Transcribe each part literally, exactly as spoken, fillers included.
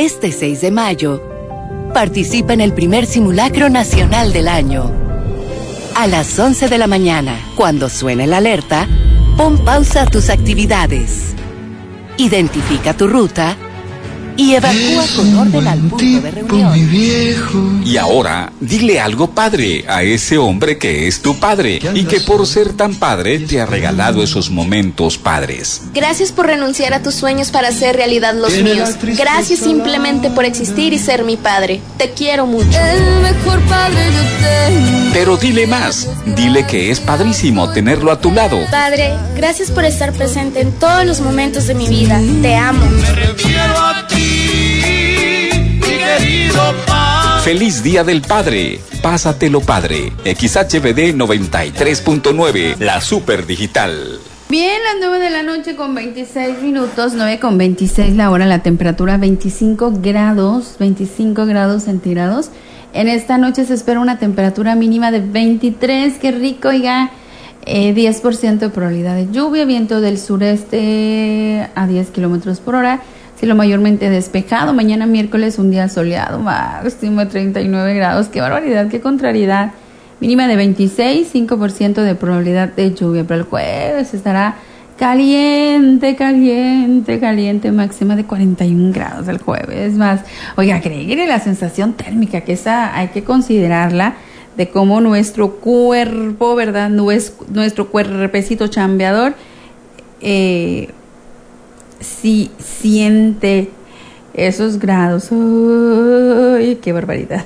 Este seis de mayo, participa en el primer simulacro nacional del año. A las once de la mañana, cuando suene la alerta, pon pausa a tus actividades. Identifica tu ruta y evacúa con orden al punto de reunión. Y ahora, dile algo padre a ese hombre que es tu padre y que por ser tan padre te ha regalado esos momentos padres. Gracias por renunciar a tus sueños para hacer realidad los míos. Gracias simplemente por existir y ser mi padre. Te quiero mucho. El mejor padre yo tengo. Pero dile más, dile que es padrísimo tenerlo a tu lado. Padre, gracias por estar presente en todos los momentos de mi vida. Te amo. Me refiero a ti, mi querido padre. Feliz Día del Padre. Pásatelo padre. X H B D noventa y tres punto nueve, la super digital. Bien, las nueve de la noche con veintiséis minutos, nueve con veintiséis la hora, la temperatura veinticinco grados, veinticinco grados centígrados. En esta noche se espera una temperatura mínima de veintitrés, qué rico, oiga, eh, diez por ciento de probabilidad de lluvia, viento del sureste a diez kilómetros por hora, cielo mayormente despejado, mañana miércoles un día soleado, máximo treinta y nueve grados, qué barbaridad, qué contrariedad, mínima de veintiséis, cinco por ciento de probabilidad de lluvia, pero el jueves estará caliente, caliente, caliente, máxima de cuarenta y un grados el jueves. Más, oiga, agreguele la sensación térmica, que esa hay que considerarla, de cómo nuestro cuerpo, ¿verdad? Nuestro, nuestro cuerpecito chambeador, eh, sí siente esos grados. ¡Uy, qué barbaridad!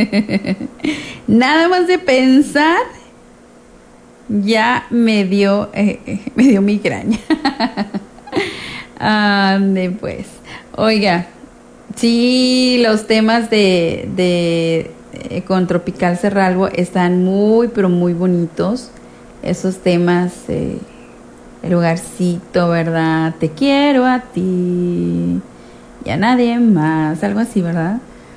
Nada más de pensar, ya me dio, eh, me dio migraña. Ande pues. Oiga, sí, los temas de, de eh, con Tropical Cerralbo están muy, pero muy bonitos. Esos temas, eh, el lugarcito, ¿verdad? Te quiero a ti y a nadie más, algo así, ¿verdad?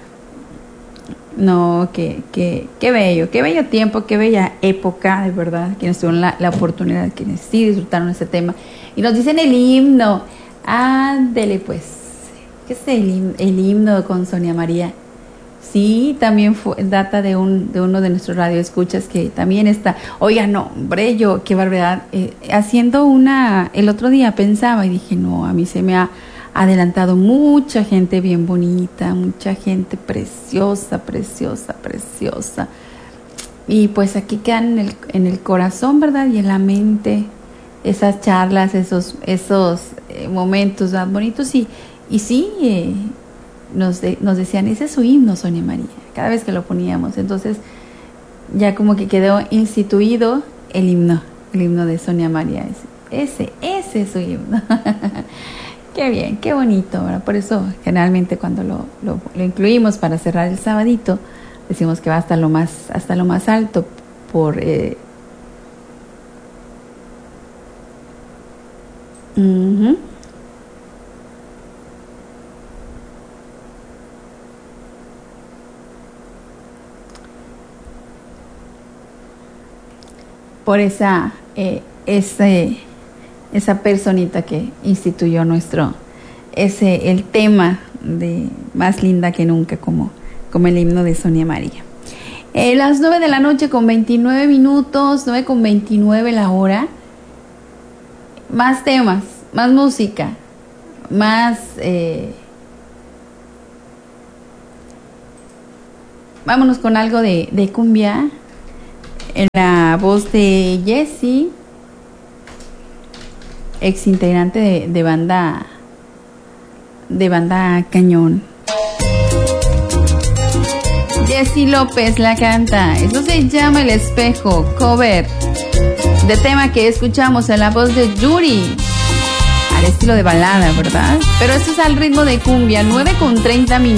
No, qué, qué, qué bello, qué bello tiempo, qué bella época, de verdad, quienes tuvieron la, la oportunidad, quienes sí disfrutaron ese tema. Y nos dicen el himno, ándele pues, ¿qué es el, himno, el himno con Sonia María? Sí, también fue, data de un de uno de nuestros radioescuchas que también está, oiga, no, hombre, yo, qué barbaridad, eh, haciendo una, el otro día pensaba y dije, no, a mí se me ha adelantado mucha gente bien bonita, mucha gente preciosa, preciosa, preciosa. Y pues aquí quedan en el, en el corazón, ¿verdad? Y en la mente esas charlas, esos esos eh, momentos tan bonitos. Y, y sí, eh, nos, de, nos decían, ese es su himno, Sonia María, cada vez que lo poníamos. Entonces ya como que quedó instituido el himno, el himno de Sonia María. Ese, ese es su himno. Qué bien, qué bonito, ¿verdad? Por eso generalmente cuando lo, lo, lo incluimos para cerrar el sabadito, decimos que va hasta lo más, hasta lo más alto por eh, uh-huh. por esa eh, ese esa personita que instituyó nuestro, ese, el tema de Más linda que nunca, como, como el himno de Sonia María. Eh, las nueve de la noche con veintinueve minutos, nueve con veintinueve la hora. Más temas, más música, más... Eh, vámonos con algo de, de cumbia, en la voz de Jessie, ex integrante de, de banda de banda Cañón. Jessie López la canta, eso se llama El Espejo, cover de tema que escuchamos en la voz de Yuri, al estilo de balada, ¿verdad? Pero esto es al ritmo de cumbia. Nueve con treinta minutos.